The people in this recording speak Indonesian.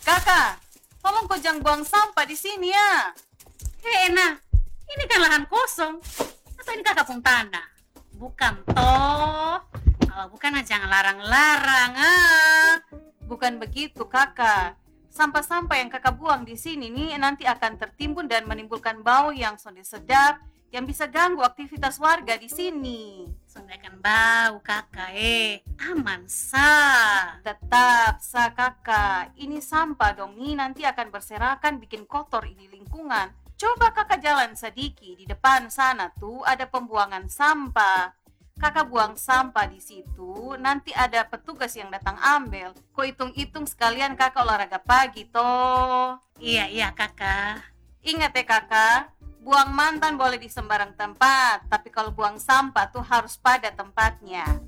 Kakak, tolong kau jangan buang sampah di sini ya. Enak, ini kan lahan kosong. Atau ini kakak pun tanah? Bukan toh? Kalau bukan jangan larang-larang. Bukan begitu, Kakak. Sampah-sampah yang Kakak buang di sini nih nanti akan tertimbun dan menimbulkan bau yang sonde sedap yang bisa ganggu aktivitas warga di sini. Sondakan bau kakak, aman sah. Tetap, Kakak. Ini sampah dong nih nanti akan berserakan bikin kotor ini lingkungan. Coba Kakak jalan sedikit di depan sana tuh ada pembuangan sampah. Kakak buang sampah di situ, nanti ada petugas yang datang ambil. Kok hitung-hitung sekalian Kakak olahraga pagi toh. Iya kakak. Ingat ya Kakak, buang mantan boleh di sembarang tempat, tapi kalau buang sampah tuh harus pada tempatnya.